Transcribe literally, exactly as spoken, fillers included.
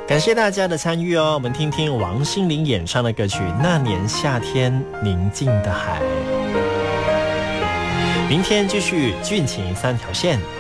感谢大家的参与哦，我们听听王心凌演唱的歌曲《那年夏天宁静的海》。明天继续俊情三条线。